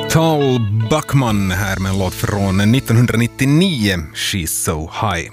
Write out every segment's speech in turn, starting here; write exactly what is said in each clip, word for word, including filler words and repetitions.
Tal Backman här med en låt från nittonhundranittionio, She's So High.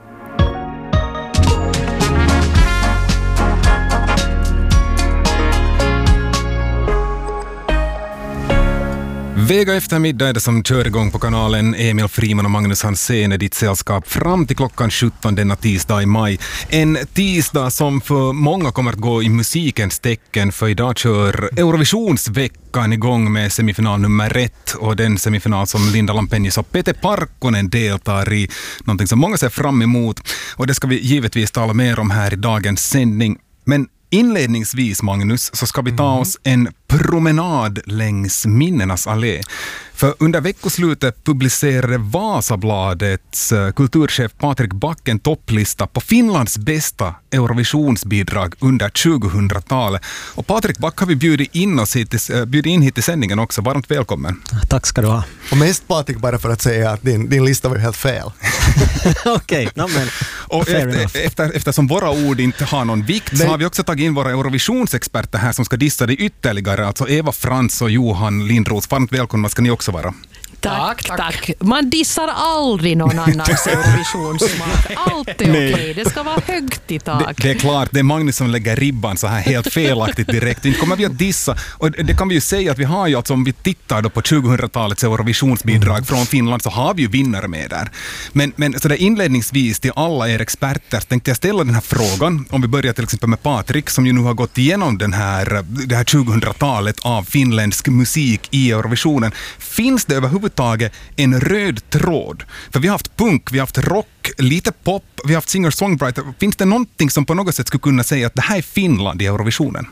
Vega eftermiddag är det som kör igång på kanalen. Emil Friman och Magnus Hansen är ditt sällskap fram till klockan sjutton denna tisdag i maj. En tisdag som för många kommer att gå i musikens tecken, för idag kör Eurovisionsveckan igång med semifinal nummer ett, och den semifinal som Linda Lampenius och Pete Parkkonen deltar i, någonting som många ser fram emot, och det ska vi givetvis tala mer om här i dagens sändning. Men inledningsvis, Magnus, så ska vi ta oss en promenad längs minnenas allé. För under veckoslutet publicerade Vasabladets kulturchef Patrik Back en topplista på Finlands bästa Eurovisionsbidrag under tjugohundratalet. Och Patrik Back har vi bjudit in, oss hit till, bjudit in hit till sändningen också. Varmt välkommen. Tack ska du ha. Och mest Patrik, bara för att säga att din, din lista var helt fel. Okej, okay, no, men och efter, efter, eftersom våra ord inte har någon vikt, men så har vi också tagit in våra Eurovisionsexperter här som ska dissa det ytterligare. Alltså Eva Frans och Johan Lindroth. Varmt välkomna ska ni också vara. Tack, tack, tack. Man dissar aldrig någon annans Eurovisionssmak. Allt är okej. Okay. Det ska vara högt i tak. Det, det är klart, det är Magnus som lägger ribban så här helt felaktigt direkt. Inte kommer vi att dissa. Och det kan vi ju säga att vi har ju, alltså om vi tittar då på tjugohundratalets Eurovisionsbidrag mm. från Finland, så har vi ju vinnare med där. Men, men så där inledningsvis till alla er experter tänkte jag ställa den här frågan. Om vi börjar till exempel med Patrik, som ju nu har gått igenom den här, det här tjugohundratalet av finländsk musik i Eurovisionen. Finns det överhuvudtaget en röd tråd? För vi har haft punk, vi har haft rock, lite pop, vi har haft singer-songwriter. Finns det någonting som på något sätt skulle kunna säga att det här är Finland i Eurovisionen?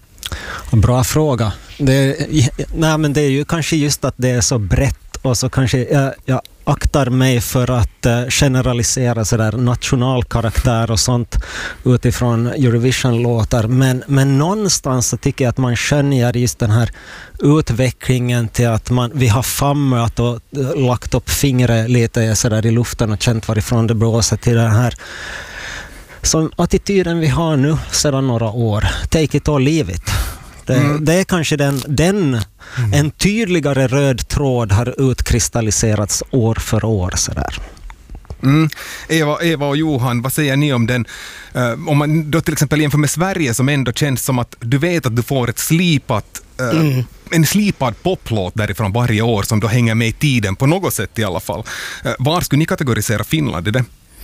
Bra fråga. Det, nej, men det är ju kanske just att det är så brett, och så kanske jag, jag aktar mig för att uh, generalisera så där nationalkaraktär och sånt utifrån Eurovision-låtar, men, men någonstans så tycker jag att man skönjer just den här utvecklingen till att man, vi har fammat och uh, lagt upp fingret lite så där i luften och känt varifrån det blåser, till den här som attityden vi har nu sedan några år. Take it or leave it. Det, mm. det är kanske den, den mm. en tydligare röd tråd har utkristalliserats år för år sådär. Mm. Eva, Eva och Johan, vad säger ni om den? Uh, om man då till exempel jämför med Sverige, som ändå känns som att du vet att du får ett slipat uh, mm. en slipad poplåt därifrån varje år som då hänger med i tiden på något sätt i alla fall. Uh, var skulle ni kategorisera Finland i det?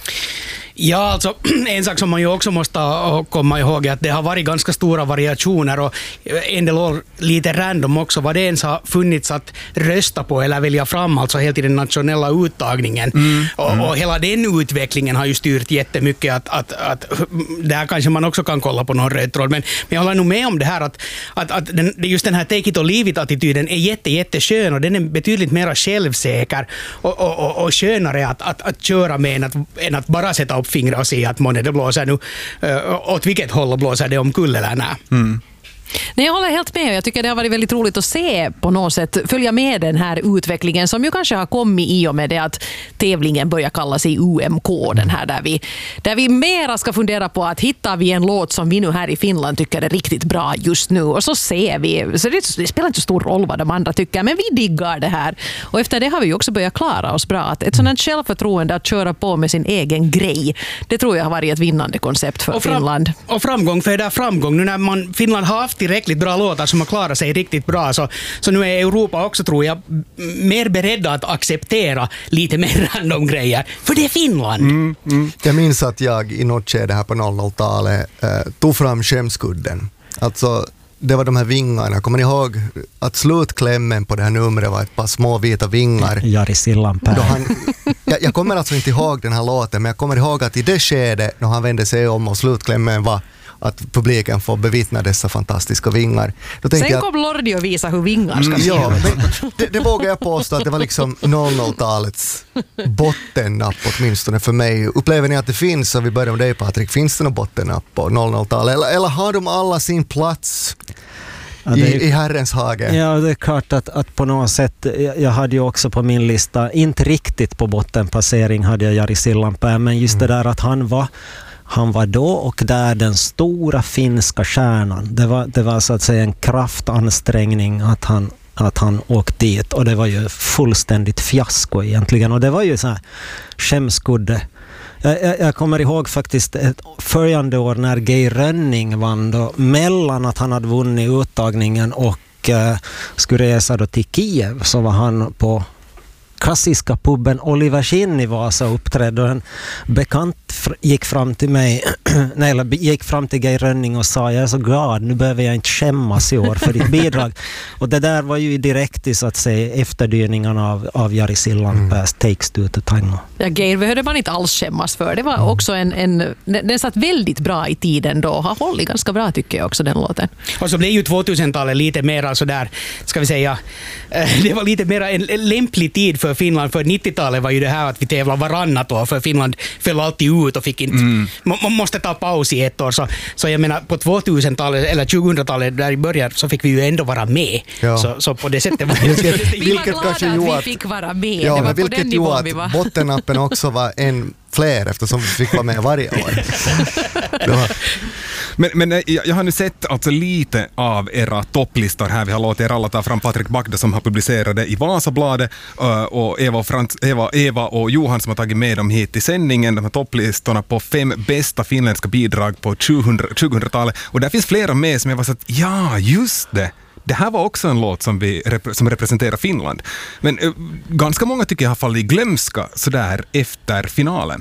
Ja, alltså en sak som man ju också måste komma ihåg är att det har varit ganska stora variationer, och en del år lite random också vad det ens har funnits att rösta på eller välja fram, alltså helt i den nationella uttagningen. Mm. Och, mm. och hela den utvecklingen har ju styrt jättemycket att, att, att där kanske man också kan kolla på någon röd tråd. Men, men jag håller nog med om det här att, att, att den, just den här take it or leave it-attityden är jätte, jätteskön, och den är betydligt mer självsäker och, och, och, och skönare att, att, att köra med än att, än att bara sätta upp fingrar och se att månne det blåser nu, uh, åt vilket håll blåser det omkull eller nej. Mm. Nej, jag håller helt med, och jag tycker det har varit väldigt roligt att se på något sätt, följa med den här utvecklingen som ju kanske har kommit i och med det att tävlingen börjar kalla sig U M K, den här där vi, där vi mera ska fundera på att hittar vi en låt som vi nu här i Finland tycker är riktigt bra just nu, och så ser vi, så det, det spelar inte så stor roll vad de andra tycker, men vi diggar det här, och efter det har vi ju också börjat klara oss bra. Att ett sådant självförtroende att köra på med sin egen grej, det tror jag har varit ett vinnande koncept för och fram, Finland. Och framgång, för det är framgång nu när man, Finland har haft tillräckligt bra låtar som har klarat sig riktigt bra, så, så nu är Europa också, tror jag, mer beredda att acceptera lite mer random grejer, för det är Finland. Mm, mm. Jag minns att jag i något skede här på noll noll-talet eh, tog fram skämskudden. Alltså, det var de här vingarna. Kommer ni ihåg att slutklämmen på det här numret var ett par små vita vingar? Jari Sillanpää. Jag, jag kommer alltså inte ihåg den här låten, men jag kommer ihåg att i det skede när han vände sig om och slutklämmen var att publiken får bevittna dessa fantastiska vingar. Då Sen jag, kom Lordi och visa hur vingar ska se ja, men det, det vågar jag påstå att det var liksom noll noll-talets bottennapp åtminstone för mig. Upplever ni att det finns, och vi börjar med dig Patrik, finns det någon bottennapp på noll noll-talet? Eller, eller har de alla sin plats? Ja, I, i Herrens hage. Ja, det är klart att, att på något sätt, jag, jag hade ju också på min lista, inte riktigt på bottenpassering hade jag Jari Sillanpää, men just mm. det där att han var Han var då och där den stora finska stjärnan. Det var, det var så att säga en kraftansträngning att han att han åkte dit, och det var ju fullständigt fiasko egentligen, och det var ju så här skämskudde. Jag, jag, jag kommer ihåg faktiskt ett följande år när Geir Rönning vann då, mellan att han hade vunnit uttagningen och eh, skulle resa då till Kiev, så var han på klassiska puben Olivers Inn i Vasa uppträdde, och en bekant fr- gick fram till mig nej, eller gick fram till Geir Rönning och sa: jag är så glad, nu behöver jag inte skämmas i år för ditt bidrag. Och det där var ju direkt i så att säga efterdyningarna av, av Jari Sillanpääs mm. Takes Two to Tango. Ja, Geir behövde man inte alls skämmas för. Det var mm. också en, en den satt väldigt bra i tiden då, har hållit ganska bra tycker jag också den låten. Och så blev ju tvåtusentalet lite mer så där, ska vi säga, det var lite mer en lämplig tid för Finland, för nittiotalet var ju det här att vi tävlade varannat år, för Finland föll alltid ut och fick inte, mm. man måste ta paus i ett år, så, så jag menar på tvåtusentalet eller tjugohundratalet där i början så fick vi ju ändå vara med, ja. så, så på det sättet var vilket, vi vilket var glada att vi fick vara med, ja, det var vilket på den nivån vi var. Bottenappen också var en fler eftersom vi fick vara med varje år. Men, men jag, jag har nu sett alltså lite av era topplistor här. Vi har låtit er alla ta fram Patrik Bagda som har publicerat det i Vasabladet uh, och Eva och, Frans, Eva, Eva och Johan som har tagit med dem hit till sändningen. De här topplistorna på fem bästa finländska bidrag på tjugohundratalet. Och där finns flera med som jag var så att ja, just det. Det här var också en låt som, vi, som representerar Finland. Men uh, ganska många tycker jag har fallit i glömska sådär efter finalen.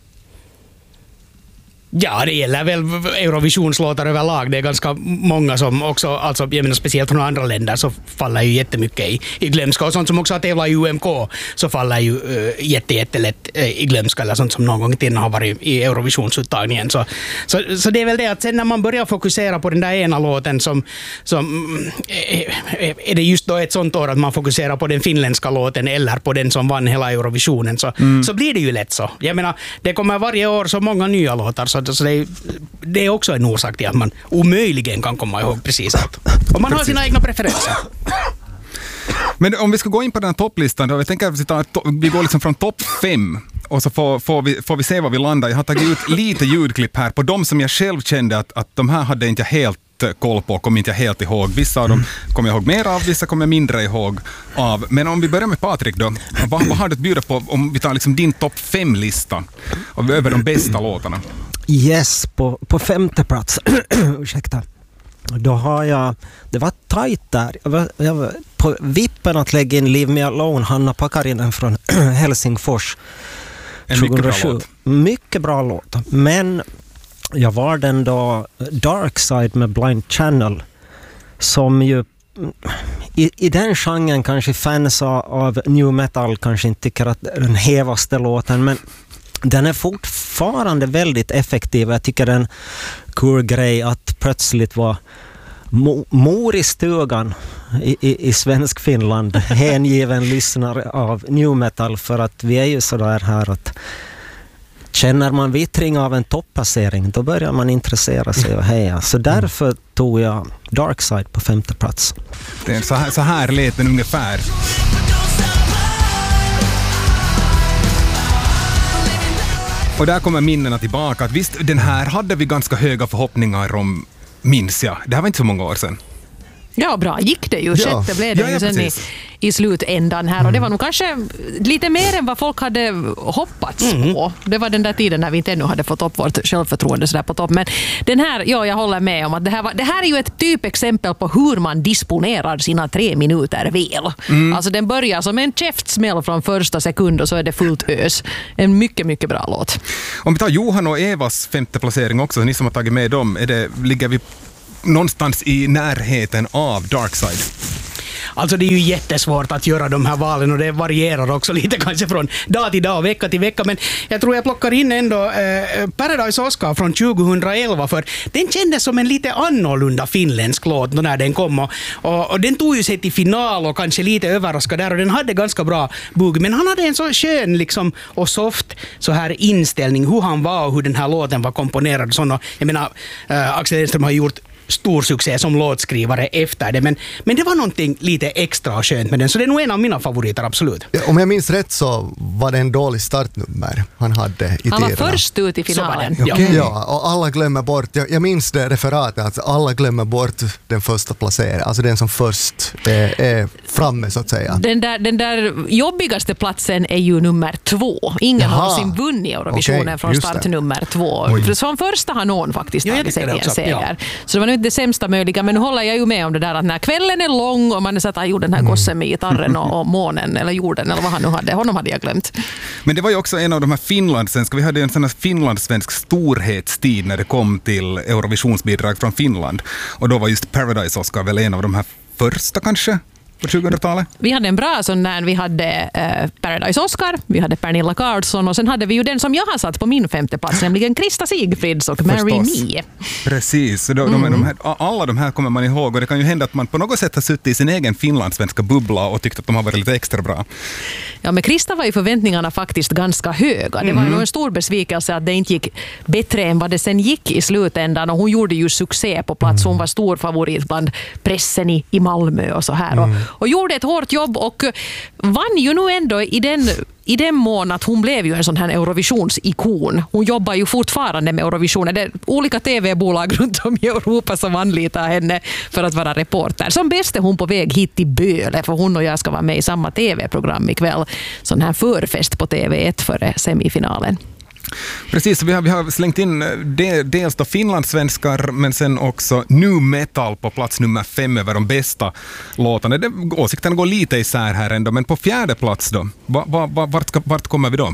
Ja, det gäller väl Eurovisionslåtar överlag. Det är ganska många som också, alltså, jag menar speciellt från andra länder, så faller ju jättemycket i, i glömska. Och sånt som också har tävlat i U M K så faller ju uh, jätte, jättelätt uh, i glömska, eller sånt som någon gång till har varit i Eurovisionsuttagningen. Så, så, så det är väl det att sen när man börjar fokusera på den där ena låten som, som är, är det just då ett sånt år att man fokuserar på den finländska låten eller på den som vann hela Eurovisionen, så, mm. så blir det ju lätt så. Jag menar, det kommer varje år så många nya låtar, så Så det, är, det är också en orsak till att man omöjligen kan komma ihåg precis allt. Och man har sina egna preferenser. Men om vi ska gå in på den här topplistan då, jag tänker att vi, tar, vi går liksom från topp fem och så får, får, vi, får vi se var vi landar. Jag har tagit ut lite ljudklipp här på de som jag själv kände att, att de här hade inte helt koll på, kom inte jag helt ihåg. Vissa av dem kommer jag ihåg mer av, vissa kommer jag mindre ihåg av. Men om vi börjar med Patrik då, vad, vad har du att bjuda på om vi tar liksom din topp fem-lista över de bästa låtarna? Yes, på, på femte plats. Ursäkta. Då har jag, det var tajt där. Jag var, jag var på vippen att lägga in Leave Me Alone, Hanna Pakarinen från Helsingfors. En mycket bra låt. Mycket bra låt. Men jag var den då Dark Side med Blind Channel, som ju i, i den genren kanske fans av new metal kanske inte tycker att den hevaste låten, men den är fortfarande väldigt effektiv. Jag tycker den cool grej att plötsligt var mo- mor i stugan i, i, i svensk Finland hängiven lyssnare av new metal, för att vi är ju sådär här att känner man vittring av en topplacering, då börjar man intressera sig och heja. Så därför tog jag Dark Side på femte plats. Det är så här, så här lät den ungefär. Och där kommer minnena tillbaka. Att visst, den här hade vi ganska höga förhoppningar om, minns jag. Det här var inte så många år sedan. Ja, bra. Gick det ju. Ja. Sjätte blev det ja, ja, ju sen i, i slutändan här. Mm. Och det var nog kanske lite mer än vad folk hade hoppats mm. på. Det var den där tiden när vi inte ännu hade fått upp vårt självförtroende så där på topp. Men den här, ja, jag håller med om att det här, var, det här är ju ett typexempel på hur man disponerar sina tre minuter väl. Mm. Alltså den börjar som en käftsmäll från första sekund och så är det fullt ös. En mycket, mycket bra låt. Om vi tar Johan och Evas femte placering också, ni som har tagit med dem, är det, ligger vi någonstans i närheten av Dark Side? Alltså det är ju jättesvårt att göra de här valen och det varierar också lite kanske från dag till dag, vecka till vecka, men jag tror jag plockar in ändå eh, Paradise Oscar från tjugohundraelva, för den kändes som en lite annorlunda finländsk låt när den kom och, och, och den tog ju sig till final och kanske lite överraskad där och den hade ganska bra bugg, men han hade en så skön liksom och soft så här inställning hur han var och hur den här låten var komponerad och sånt. Jag menar, äh, Axel Enström har gjort stor succé som låtskrivare efter det. Men, men det var någonting lite extra skönt med den, så det är nog en av mina favoriter, absolut. Ja, om jag minns rätt så var det en dålig startnummer han hade i Han var tiderna. först ut i finalen. Ja. Okay. Ja, och alla glömmer bort, jag, jag minns det referatet, att alla glömmer bort den första placeringen, alltså den som först är, är framme så att säga. Den där, den där jobbigaste platsen är ju nummer två. Ingen Jaha. har någonsin vunnit Eurovisionen Okej, från just start det. nummer två. För som första har någon faktiskt Ja, jag tagit sig tycker det en också. seger. Ja. Så det var nu inte det sämsta möjliga, men nu håller jag ju med om det där att när kvällen är lång och man är så att han gjorde den här gossen med gitarren och, och månen eller jorden eller vad han nu hade. Honom hade jag glömt. Men det var ju också en av de här finlandssvenska, vi hade en sån här finlandssvensk storhetstid när det kom till Eurovisionsbidrag från Finland. Och då var just Paradise Oscar väl en av de här första kanske på tjugohundratalet. Vi hade en bra sån där, vi hade eh, Paradise Oscar, vi hade Pernilla Karlsson och sen hade vi ju den som jag har satt på min femte plats, nämligen Krista Sigfrids och Marry Förstås. Me. Precis, så de, mm. de här, alla de här kommer man ihåg, och det kan ju hända att man på något sätt har suttit i sin egen finlandssvenska bubbla och tyckt att de har varit lite extra bra. Ja, men Krista var ju förväntningarna faktiskt ganska höga. Det var ju en stor besvikelse att det inte gick bättre än vad det sen gick i slutändan, och hon gjorde ju succé på plats. Hon var stor favorit bland pressen i, i Malmö och så här. Och, och gjorde ett hårt jobb och vann ju nu ändå i den, i den mån att hon blev ju en sån här Eurovisionsikon. Hon jobbar ju fortfarande med Eurovisionen. Det är olika tv-bolag runt om i Europa som anlitar henne för att vara reporter. Som bäst är hon på väg hit till Böle, för hon och jag ska vara med i samma tv-program ikväll. Sån här förfest på T V ett före semifinalen. Precis, vi har, vi har slängt in de, dels då finlandssvenskar, men sen också nu metal på plats nummer fem över de bästa låtarna. Det, åsikterna går lite isär här ändå, men på fjärde plats då, va, va, va, vart, ska, vart kommer vi då?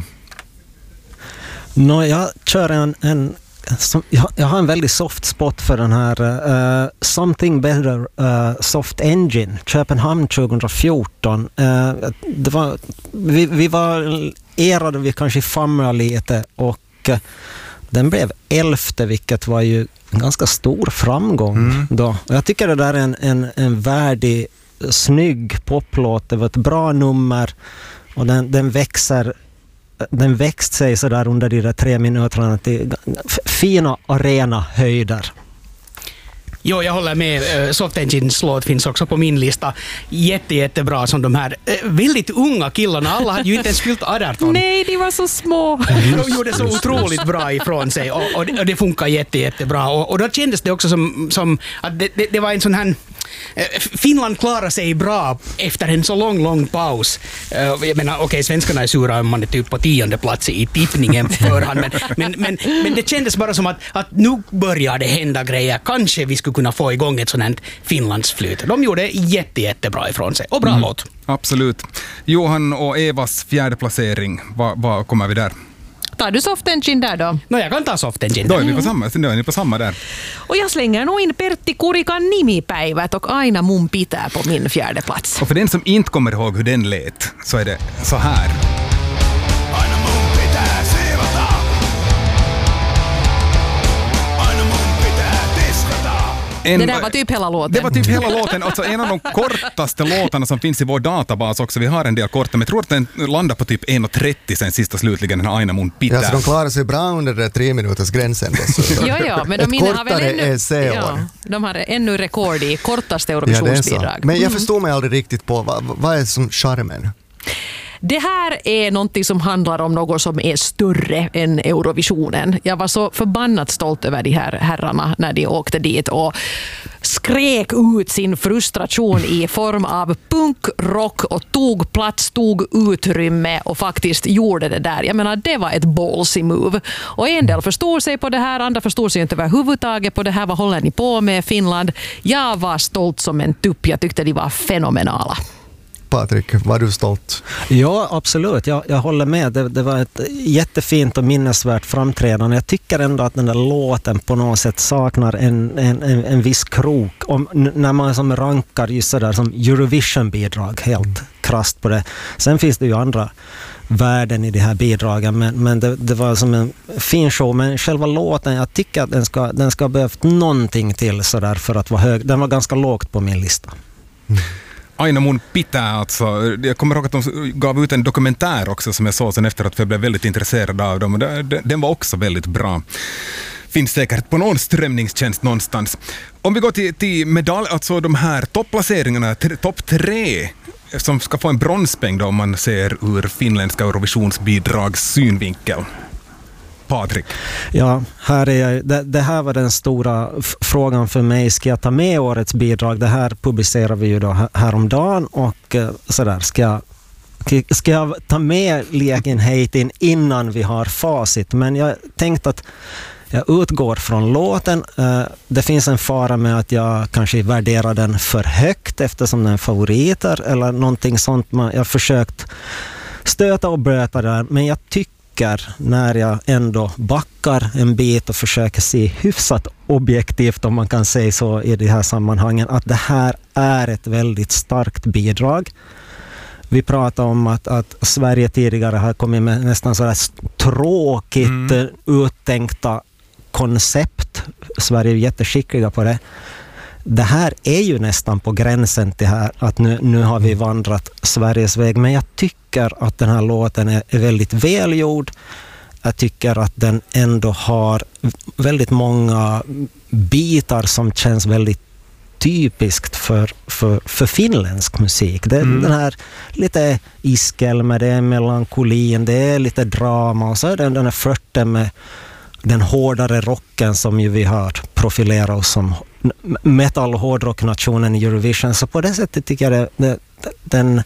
No, jag kör en, en som, jag, jag har en väldigt soft spot för den här uh, Something Better uh, Soft Engine, Köpenhamn tjugohundrafjorton. Uh, det var, vi, vi var erade, vi kanske famlade lite, och uh, den blev elfte, vilket var ju en ganska stor framgång mm. då. Och jag tycker det där är en, en, en värdig, snygg poplåt. Det var ett bra nummer och den, den växer den växt sig så där under de där tre minuterna till fina arena höjder. Jo, jag håller med. Soft Engines låt finns också på min lista. Jätte, jättebra som de här väldigt unga killarna. Alla hade ju inte ens fyllt arton. Nej, de var så små. De gjorde så otroligt bra ifrån sig och, och, det, och det funkar jätte, jättebra. Och, och då kändes det också som, som att det, det, det var en sån här... Finland klarar sig bra efter en så lång, lång paus. Jag menar, okej, okay, svenskarna är sura om man är typ på tionde plats i tippningen förhand, men, men, men, men det kändes bara som att, att nu börjar det hända grejer. Kanske vi skulle kunna få igång ett sånt här Finlandsflyt. De gjorde jätte, jättebra ifrån sig. Och bra mm. låt. Absolut. Johan och Evas fjärde placering. Vad va kommer vi där? Tar du Soft Engine där då? No, jag kan ta Soft Engine. Då är vi på samma, då är ni på samma där. Och jag slänger nog in Pertti Kurikan nimipäivät och aina mun pitää på min fjärde plats. Och för den som inte kommer ihåg hur den lät så är det så här. Aina mun pitää siivota. Aina mun pitää tiskata. En, det där var typ hela låten. Det var typ hela låten. Alltså en av de kortaste låtarna som finns i vår databas också. Vi har en del korta, men jag tror att den landar på typ en trettio sen sista slutligen, den här Aina mun pitää. Ja, så de klarar sig bra under den där tre minuters gränsen dessutom. ja, ja, men de Ett har väl kortare ännu, E C-år. ja, de har ännu rekord i kortaste Ja, det är så. Eurovisionsbidrag. Men jag förstår mig aldrig riktigt på vad, vad är som charmen? Det här är någonting som handlar om något som är större än Eurovisionen. Jag var så förbannat stolt över de här herrarna när de åkte dit och skrek ut sin frustration i form av punk, rock och tog plats, tog utrymme och faktiskt gjorde det där. Jag menar, det var ett ballsy move. Och en del förstod sig på det här, andra förstod sig inte överhuvudtaget på det här. Vad håller ni på med, Finland? Jag var stolt som en tupp. Jag tyckte de var fenomenala. Patrik, var du stolt? Ja, absolut. Jag, jag håller med. Det, det var ett jättefint och minnesvärt framträdande. Jag tycker ändå att den där låten på något sätt saknar en, en, en, en viss krok. Om, när man som rankar just sådär som Eurovision-bidrag helt krasst på det. Sen finns det ju andra värden i de här bidragen, men, men det, det var som en fin show. Men själva låten, jag tycker att den ska, den ska ha behövt någonting till sådär för att vara hög. Den var ganska lågt på min lista. Mm. Aina mun pitää, alltså. Jag kommer ihåg att de gav ut en dokumentär också som jag såg sen efter att jag blev väldigt intresserad av dem. Den var också väldigt bra. finns säkert på någon strömningstjänst någonstans. Om vi går till, till medalj, alltså de här topplaceringarna, t- topp tre som ska få en bronspeng då om man ser ur finländska Eurovisionsbidrags synvinkel. Patrik. Ja, här är jag, det, det här var den stora f- frågan för mig. Ska jag ta med årets bidrag? Det här publicerar vi ju då här, häromdagen och eh, sådär. Ska jag, ska jag ta med Liekinheittin innan vi har facit? Men jag tänkte att jag utgår från låten. Eh, det finns en fara med att jag kanske värderar den för högt eftersom den är favoriter eller någonting sånt. Jag har försökt stöta och blöta där, men jag tycker när jag ändå backar en bit och försöker se hyfsat objektivt, om man kan säga så i det här sammanhangen, att det här är ett väldigt starkt bidrag. Vi pratar om att, att Sverige tidigare har kommit med nästan sådär tråkigt mm. uttänkta koncept. Sverige är jätteskickliga på det. Det här är ju nästan på gränsen till här att nu, nu har vi vandrat Sveriges väg, men jag tycker att den här låten är, är väldigt välgjord. Jag tycker att den ändå har väldigt många bitar som känns väldigt typiskt för, för, för finländsk musik. Det, mm. Den här lite iskelme, det är melankolin, det är lite drama och så är det den här flörten med den hårdare rocken som ju vi har profilerat oss som metal- och hårdrocknationen i Eurovision. Så på det sättet tycker jag det, det, den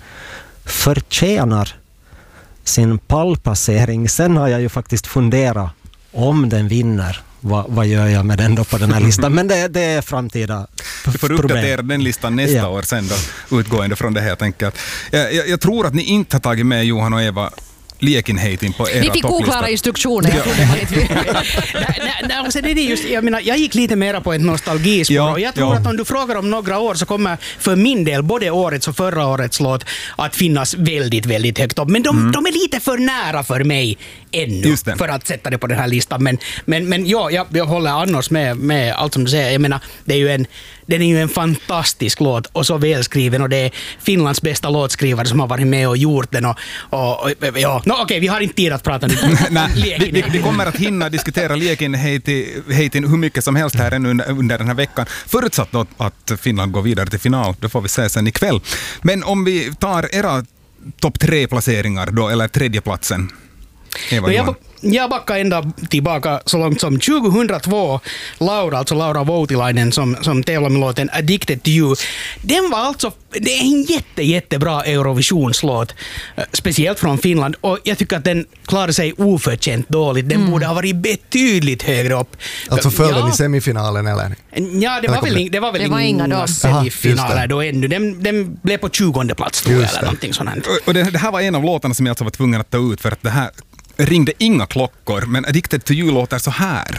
förtjänar sin pallplacering. Sen har jag ju faktiskt funderat om den vinner. Vad, vad gör jag med den då på den här listan? Men det, det är framtida Du får uppdatera den listan nästa ja. år sen då, utgående från det här. Jag, tänker. Jag, jag, jag tror att ni inte har tagit med Johan och Eva Liekinheittin på era topplista. Vi fick oklara instruktioner. Jag trodde man inte nej, nej, alltså det är just, jag menar, jag gick lite mera på ett nostalgispår ja, och jag tror ja. att om du frågar om några år så kommer för min del både årets och förra årets låt att finnas väldigt, väldigt högt upp. Men de, mm. de är lite för nära för mig ännu för att sätta det på den här listan. Men, men, men ja, jag, jag håller annars med, med allt som du säger. Jag menar, det är ju en, den är ju en fantastisk låt och så välskriven och det är Finlands bästa låtskrivare som har varit med och gjort den och, och, och ja, no, okej, okay, vi har inte tid att prata nu. Nej, vi, vi kommer att hinna diskutera Liekinheittin hur mycket som helst här ännu under, under den här veckan. Förutsatt då att Finland går vidare till final, då får vi se sen ikväll. Men om vi tar era topp tre placeringar då, eller tredje platsen. Eva, jag, jag backar ända tillbaka så långt som tjugohundratvå. Laura, alltså Laura Voutilainen som, som tävlar med låten Addicted to You. Den var alltså, det är en jätte, jättebra Eurovisionslåt, speciellt från Finland, och jag tycker att den klarar sig oförtjänt dåligt. Den mm. borde ha varit betydligt högre upp. Alltså följde ja. ni semifinalen eller? Ja, det var väl, det var väl det var inga då. semifinaler då ännu. Den, den blev på tjugonde plats tror jag, eller någonting sånt. Och, och det, det här var en av låtarna som jag alltså var tvungen att ta ut för att det här ringde inga klockor, men Addicted to You låter så här.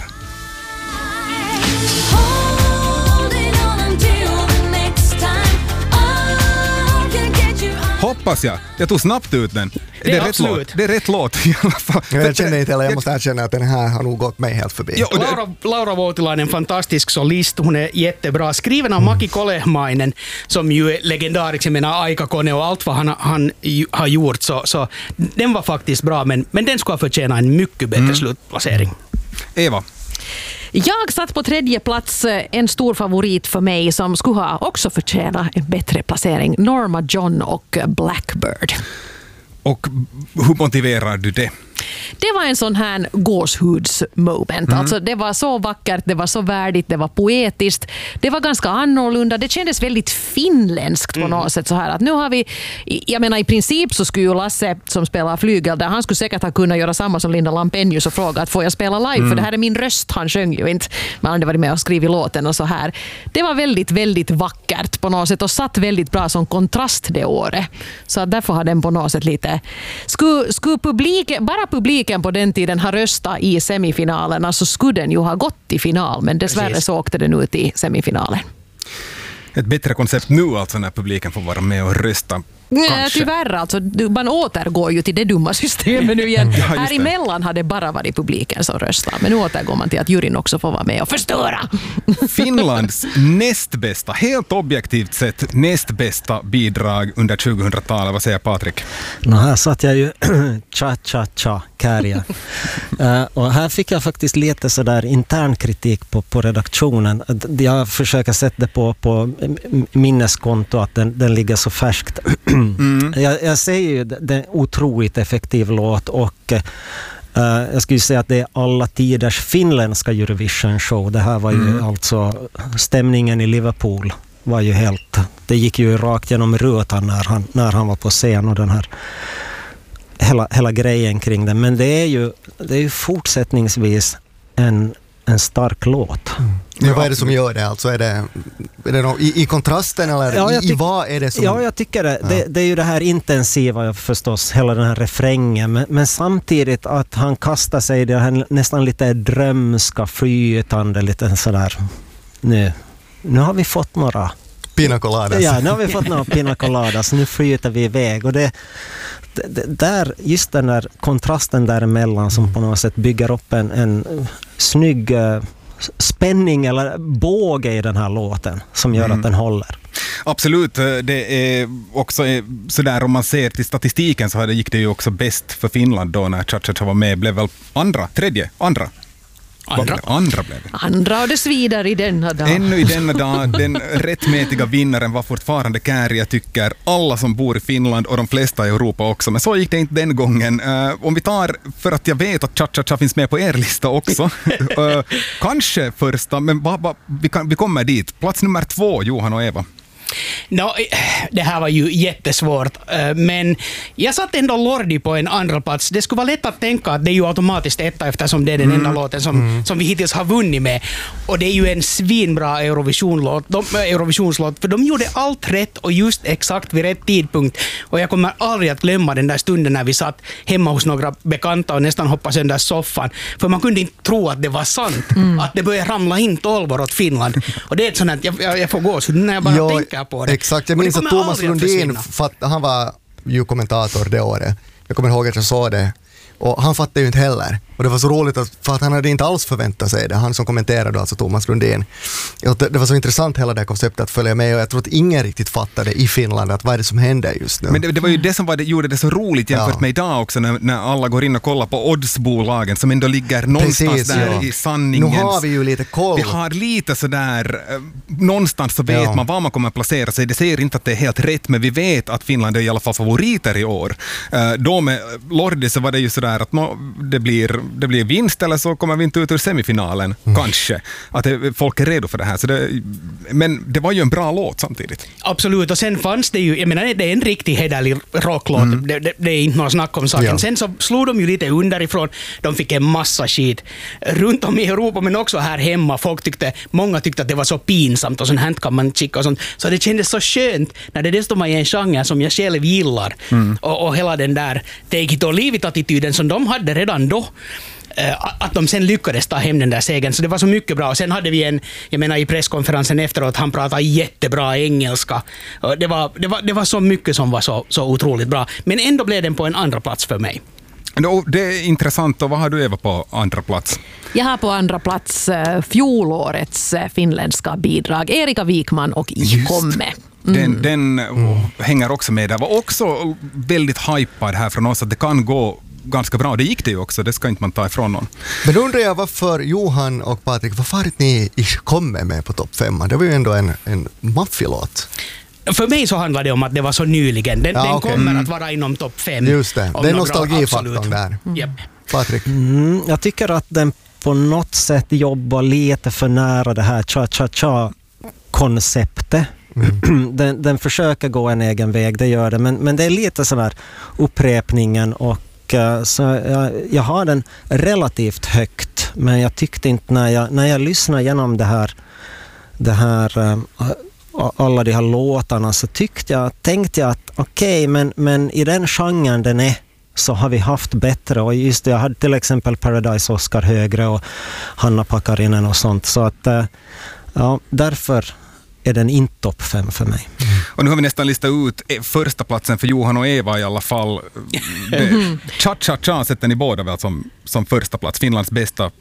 Hoppas jag. Jag tog snabbt ut den. Det är, det är rätt låt. Det är rätt låt i alla fall. Jag känner inte heller, jag måste erkänna att den här har nog gått mig helt förbi. Jo, Laura, Laura Voutilainen, en fantastisk solist. Hon är jättebra. Skriven av Maki Kolehmainen, som ju är legendarisk. Jag menar, Aikakone och allt vad han, han har gjort. Så, så den var faktiskt bra, men, men den ska förtjäna en mycket bättre mm. slutplacering. Eva? Jag satt på tredje plats, en stor favorit för mig som skulle ha också förtjänat en bättre placering. Norma John och Blackbird. Och hur motiverar du det? Det var en sån här gåshudsmoment. Mm. Alltså det var så vackert, det var så värdigt, det var poetiskt. Det var ganska annorlunda. Det kändes väldigt finländskt på mm. något sätt. Så här att nu har vi, jag menar i princip så skulle ju Lasse som spelar flygel där, han skulle säkert ha kunnat göra samma som Linda Lampenius och fråga att får jag spela live? Mm. För det här är min röst, han sjöng ju inte. Men han hade varit med och skrivit låten och så här. Det var väldigt, väldigt vackert på något sätt och satt väldigt bra som kontrast det året. Så därför har den på något sätt lite... Skulle, skulle publiken, bara publiken på den tiden har röstat i semifinalerna så skulle den ju ha gått i final, men dessvärre Precis. så åkte den ut i semifinalen. Ett bättre koncept nu alltså när publiken får vara med och rösta. Nej, tyvärr alltså. Man återgår ju till det dumma systemet nu igen. Ja, här emellan hade bara varit publiken som röstar, men nu återgår man till att juryn också får vara med och förstöra. Finlands näst bästa, helt objektivt sett näst bästa bidrag under tjugohundratalet. Vad säger Patrik? No, här satt jag ju cha cha cha Kääriä. uh, och här fick jag faktiskt lite sådär intern kritik på, på redaktionen. Jag försöker sätta det på, på minneskonto att den, den ligger så färskt. Mm. jag, jag säger ju det, det är en otroligt effektiv låt och Uh, jag skulle säga att det är alla tiders finländska Eurovision-show. Det här var ju mm. alltså stämningen i Liverpool var ju helt, det gick ju rakt genom rutan när han, när han var på scen och den här hela, hela grejen kring det. Men det är ju, det är ju fortsättningsvis en, en stark låt. Mm. Men vad är det som gör det? Alltså är det, är det någon, i, i kontrasten eller ja, i, i vad är det som... Ja, jag tycker det. Ja. Det, det är ju det här intensiva förstås, hela den här refrängen. Men, men samtidigt att han kastar sig i det här nästan lite drömska, flytande, lite sådär... Nu, nu har vi fått några... Pina coladas. Ja, nu har vi fått några pina coladas. Nu flyter vi iväg. Och det, det, det där, just den där kontrasten däremellan som på något sätt bygger upp en, en snygg... spänning eller båge i den här låten som gör mm. att den håller. Absolut, det är också sådär om man ser till statistiken så gick det ju också bäst för Finland då när Cha-Cha-Cha var med, blev väl andra, tredje, andra. Andra. Andra blev det. Andra och det svider i denna dag. Ännu i denna dag, den rättmätiga vinnaren var fortfarande Kääriä, tycker alla som bor i Finland och de flesta i Europa också. Men så gick det inte den gången. Uh, om vi tar, för att jag vet att Cha-Cha-Cha finns med på er lista också. uh, kanske första, men va, va, vi, kan, vi kommer dit. Plats nummer två, Johan och Eva. No, det här var ju jättesvårt, men jag satt ändå Lordi på en andra plats. Det skulle vara lätt att tänka att det är ju automatiskt etta eftersom det är den mm. enda låten som, mm. som vi hittills har vunnit med. Och det är ju en svinbra Eurovision-låt, de, Eurovisionslåt, för de gjorde allt rätt och just exakt vid rätt tidpunkt. Och jag kommer aldrig att glömma den där stunden när vi satt hemma hos några bekanta och nästan hoppade sönder soffan. För man kunde inte tro att det var sant. Mm. Att det började ramla in tolvor åt Finland. Och det är ett sånt att jag, jag, jag får gå så när jag bara jo. tänker på det. Exakt, jag minns att Thomas Lundin, fatt, han var ju kommentator det året. Jag kommer ihåg att jag sa det. Och han fattade ju inte heller. Och det var så roligt att, för att han hade inte alls förväntat sig det. Han som kommenterade, alltså Thomas Lundin. Det, det var så intressant hela det här konceptet att följa med. Och jag tror att ingen riktigt fattade i Finland att vad är det som händer just nu. Men det, det var ju det som var det, gjorde det så roligt jämfört ja. med idag också. När, när alla går in och kollar på oddsbolagen som ändå ligger någonstans Precis, där ja. i sanningens... Nu har vi ju lite koll. Vi har lite sådär... Eh, någonstans så vet ja. man var man kommer att placera sig. Det säger inte att det är helt rätt, men vi vet att Finland är i alla fall favoriter i år. Eh, då med Lordi så var det ju sådär att no, det, blir, det blir vinst eller så kommer vi inte ut ur semifinalen, mm. kanske. Att det, folk är redo för det här. Så det, men det var ju en bra låt samtidigt. Absolut, och sen fanns det ju, jag menar det är en riktig hederlig rocklåt, mm. det, det, det är inte något snack om saken. Ja. Sen så slog de ju lite underifrån, de fick en massa skit runt om i Europa men också här hemma. Folk tyckte, många tyckte att det var så pinsamt och sånt här kan man kika och sånt. Så det kändes så skönt när det dessutom var en genre som jag själv gillar. Mm. Och, och hela den där take it or leave it attityden som de hade redan då. Att de sen lyckades ta hem den där segern. Så det var så mycket bra. Och sen hade vi en, jag menar i presskonferensen efteråt, han pratade jättebra engelska. Det var, det var, det var så mycket som var så, så otroligt bra. Men ändå blev den på en andra plats för mig. Det är intressant. Och vad har du, Eva, på andra plats? Jag har på andra plats fjolårets finländska bidrag. Erika Wikman och I komme. Mm. Den, den mm. hänger också med där. Var också väldigt hypad här från oss att det kan gå ganska bra. Det gick det ju också, det ska inte man ta ifrån någon. Men undrar jag varför Johan och Patrik, varför har ni I komme med på topp femman? Det var ju ändå en, en maffilåt. För mig så handlar det om att det var så nyligen. Den, ja, den okay. kommer mm. att vara inom topp fem. Just det, det är nostalgifaktorn där. Mm. Yep. Patrik? Mm, jag tycker att den på något sätt jobbar lite för nära det här cha-cha-cha-konceptet. Mm. den, den försöker gå en egen väg, det gör det. Men, men det är lite sån här upprepningen och så jag, jag har den relativt högt, men jag tyckte inte när jag, när jag lyssnade igenom det här, det här alla de här låtarna så tyckte jag, tänkte jag att okej, okay, men, men i den genren den är så har vi haft bättre och just det, jag hade till exempel Paradise Oscar högre och Hanna Pakarinen och sånt, så att ja, därför är den inte topp fem för mig. Mm. Och nu har vi nästan listat ut första platsen för Johan och Eva i alla fall. Cha-cha-cha sätter ni båda väl som, som första plats, Finlands bästa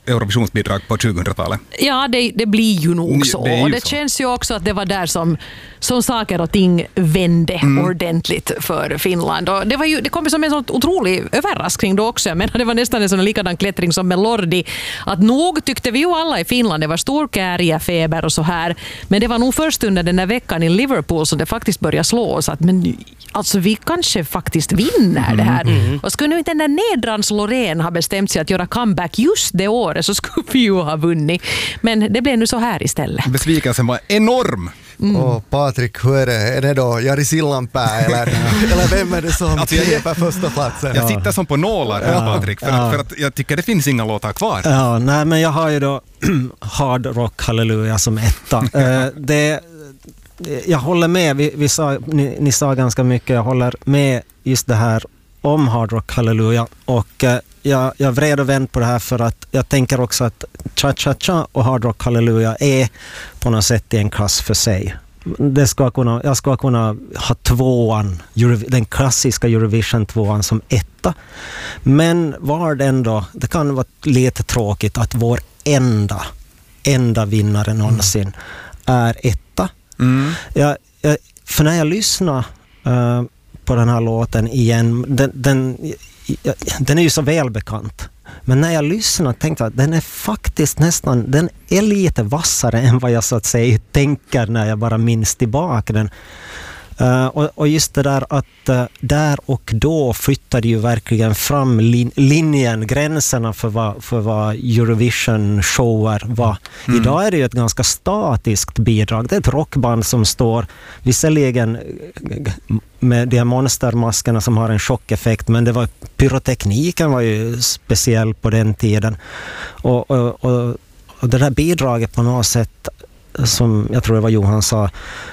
Eurovisionsbidrag på tjugohundratalet. Ja, det, det blir ju nog så. Det är ju och det så. känns ju också att det var där som, som saker och ting vände mm. ordentligt för Finland. Och det, var ju, det kom ju som en sån otrolig överraskning då också. Jag menar, det var nästan en sån likadan klättring som med Lordi. Att nog tyckte vi ju alla i Finland, det var stor kärjefeber och så här. Men det var nog först under den där veckan i Liverpool som det faktiskt började slå oss att men, alltså, vi kanske faktiskt vinner det här. Mm. Och skulle nu inte den där Nedrans Loreen ha bestämt sig att göra comeback just det året så skulle vi ju ha vunnit. Men det blev nu så här istället. Besvikelsen var enorm. Mm. Och Patrik, hur är det? Är det då Jari Sillanpää eller, eller vem är det som alltså, knepar första platsen? Jag sitter som på nålar här, ja, Patrik, för, ja. att, för att jag tycker det finns inga låtar kvar. Ja, nej, men jag har ju då Hard Rock Hallelujah som etta. uh, det, jag håller med, vi, vi sa, ni, ni sa ganska mycket, jag håller med just det här om Hard Rock Hallelujah och uh, jag, jag vred och vänd på det här för att jag tänker också att Cha Cha Cha och Hard Rock Hallelujah är på något sätt i en klass för sig. Det ska kunna, jag ska kunna ha tvåan, den klassiska Eurovision-tvåan som etta. Men var det ändå, det kan vara lite tråkigt att vår enda, enda vinnare någonsin mm. är etta. Mm. Jag, jag, för när jag lyssnar uh, på den här låten igen, den, den den är ju så välbekant. Men när jag lyssnar tänkte jag att den är faktiskt nästan, den är lite vassare än vad jag så att säga tänker när jag bara minns tillbaka den. Uh, och, och just det där att uh, där och då flyttade ju verkligen fram lin- linjen, gränserna för vad, för vad Eurovision-shower var. Mm. Idag är det ju ett ganska statiskt bidrag. Det är ett rockband som står visserligen med de här monstermaskerna som har en chockeffekt, men det var, pyrotekniken var ju speciell på den tiden. Och, och, och, och det där bidraget på något sätt, som jag tror det var Johan sa,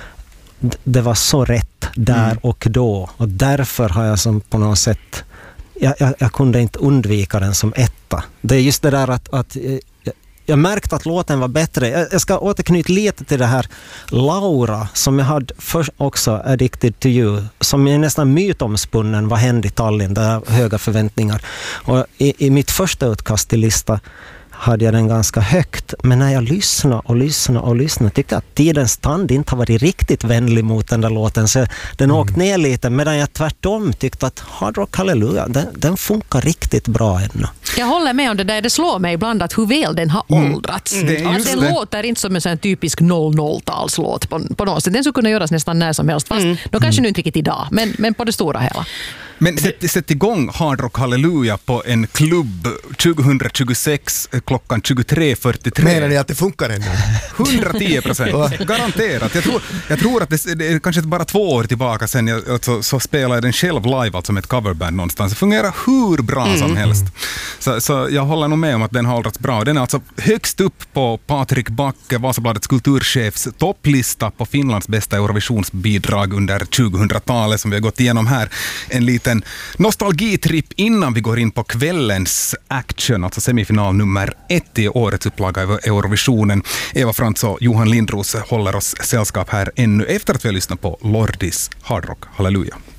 det var så rätt där mm. och då. Och därför har jag som på något sätt, jag, jag, jag kunde inte undvika den som etta. Det är just det där att, att jag, jag märkte att låten var bättre. Jag, jag ska återknyta lite till det här Laura som jag hade först också, Addicted to You, som är nästan mytomspunnen vad hände i Tallinn, där höga förväntningar. Och i, i mitt första utkast till lista hade jag den ganska högt. Men när jag lyssnade och lyssnade och lyssnade tyckte jag att tidens tand inte har varit riktigt vänlig mot den där låten. Så den mm. åkte ner lite, medan jag tvärtom tyckte att Hard Rock Hallelujah, den, den funkar riktigt bra ännu. Jag håller med om det där. Det slår mig ibland att hur väl den har mm. åldrats. Mm. Det, att den det. låter inte som en sån typisk noll noll-talslåt på, på något sätt. Den skulle kunna göras nästan när som helst. Fast mm. då kanske mm. nu inte riktigt idag, men, men på det stora hela. Men sätt, sätt igång Hard Rock Hallelujah på en klubb tjugohundratjugosex klockan tjugotre fyrtiotre. Menar ni att det funkar ännu? hundratio procent. Garanterat. Jag tror, jag tror att det, det är kanske bara två år tillbaka sen jag, alltså, så spelade jag den själv live, alltså med ett coverband någonstans. Det fungerar hur bra mm. som helst. Så, så jag håller nog med om att den har åldrats bra. Den är alltså högst upp på Patrik Backe, Vasabladets kulturchefs topplista på Finlands bästa Eurovisionsbidrag under tjugohundratalet som vi har gått igenom här. En liten nostalgitripp innan vi går in på kvällens action, alltså semifinal nummer ett i årets upplaga av Eurovisionen. Eva Frantz och Johan Lindros håller oss sällskap här ännu efter att vi har lyssnat på Lordis Hard Rock Hallelujah.